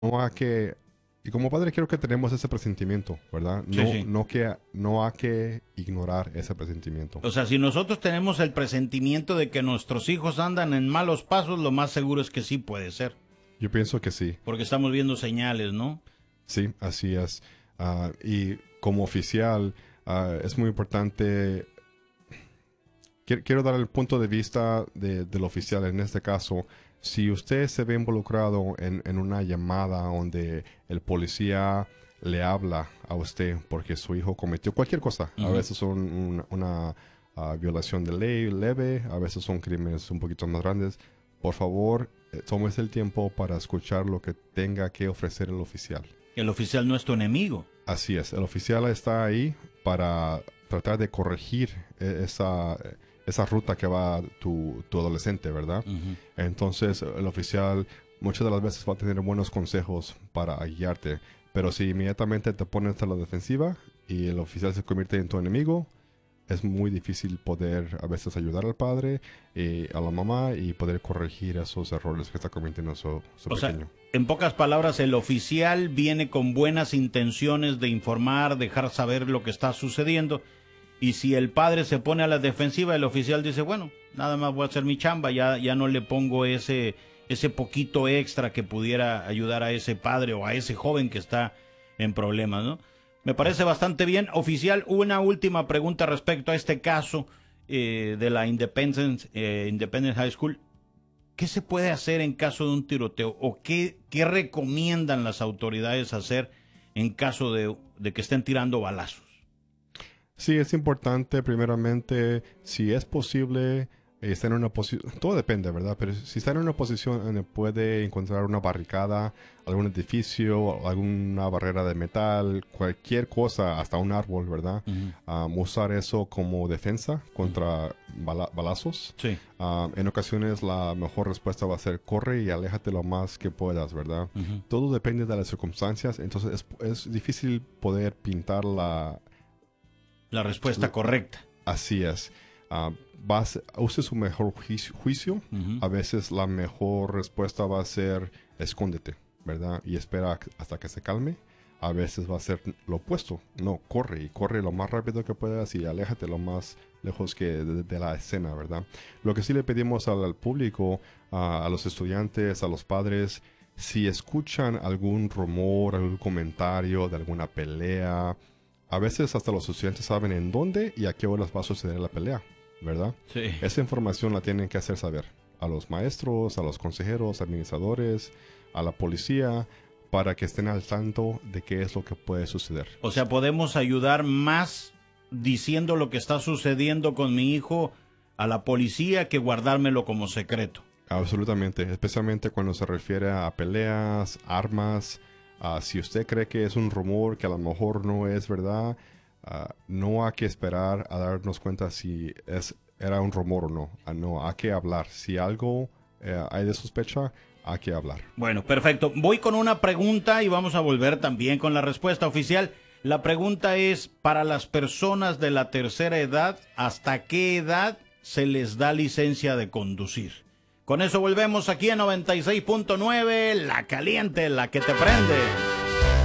no hay que, y como padre quiero que tenemos ese presentimiento, ¿verdad? Sí, sí. No hay que ignorar ese presentimiento. O sea, si nosotros tenemos el presentimiento de que nuestros hijos andan en malos pasos, lo más seguro es que sí puede ser. Yo pienso que sí, Porque estamos viendo señales, ¿no? sí, así es. Y como oficial, es muy importante. Quiero dar el punto de vista del oficial en este caso. Si usted se ve involucrado en una llamada donde el policía le habla a usted porque su hijo cometió cualquier cosa, a veces son una violación de ley leve, a veces son crímenes un poquito más grandes, por favor, tómese el tiempo para escuchar lo que tenga que ofrecer el oficial. El oficial no es tu enemigo. Así es, el oficial está ahí para tratar de corregir esa ruta que va tu adolescente, ¿verdad? Entonces, el oficial muchas de las veces va a tener buenos consejos para guiarte, pero si inmediatamente te pones a la defensiva y el oficial se convierte en tu enemigo, es muy difícil poder a veces ayudar al padre, a la mamá y poder corregir esos errores que está cometiendo su O sea, pequeño. en pocas palabras, el oficial viene con buenas intenciones de informar, dejar saber lo que está sucediendo. Y si el padre se pone a la defensiva, el oficial dice, bueno, nada más voy a hacer mi chamba, ya no le pongo ese poquito extra que pudiera ayudar a ese padre o a ese joven que está en problemas, ¿no? Me parece bastante bien. Oficial, una última pregunta respecto a este caso de la Independence High School. ¿Qué se puede hacer en caso de un tiroteo? ¿O qué recomiendan las autoridades hacer en caso de que estén tirando balazos? Sí, es importante, primeramente, si es posible, estar en una posición, todo depende, ¿verdad? Pero si está en una posición donde puede encontrar una barricada, algún edificio, alguna barrera de metal, cualquier cosa, hasta un árbol, ¿verdad? Usar eso como defensa contra balazos. Sí. En ocasiones la mejor respuesta va a ser corre y aléjate lo más que puedas, ¿verdad? Todo depende de las circunstancias, entonces es difícil poder pintar la respuesta correcta. Así es. Use su mejor juicio. A veces la mejor respuesta va a ser escóndete, ¿verdad? Y espera hasta que se calme. A veces va a ser lo opuesto. No, corre y corre lo más rápido que puedas y aléjate lo más lejos que de la escena, ¿verdad? Lo que sí le pedimos al público, a los estudiantes, a los padres, si escuchan algún rumor, algún comentario de alguna pelea, a veces hasta los estudiantes saben en dónde y a qué horas va a suceder la pelea, ¿verdad? Sí. Esa información la tienen que hacer saber a los maestros, a los consejeros, administradores, a la policía, para que estén al tanto de qué es lo que puede suceder. O sea, podemos ayudar más diciendo lo que está sucediendo con mi hijo a la policía que guardármelo como secreto. Absolutamente, especialmente cuando se refiere a peleas, armas. Si usted cree que es un rumor que a lo mejor no es verdad, no hay que esperar a darnos cuenta si era un rumor o no. No, hay que hablar. Si algo hay de sospecha, hay que hablar. Bueno, perfecto. Voy con una pregunta y vamos a volver también con la respuesta oficial. La pregunta es, para las personas de la tercera edad, ¿hasta qué edad se les da licencia de conducir? Con eso volvemos aquí a 96.9, La Caliente, la que te prende.